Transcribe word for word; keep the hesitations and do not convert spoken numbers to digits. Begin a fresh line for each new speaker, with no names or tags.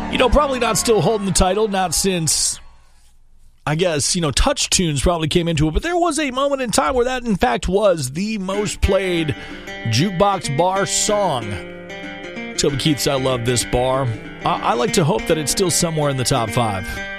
You know, probably not still holding the title, not since, I guess, you know, Touch Tunes probably came into it, but there was a moment in time where that, in fact, was the most played jukebox bar song. Toby Keith's I Love This Bar. I, I like to hope that it's still somewhere in the top five.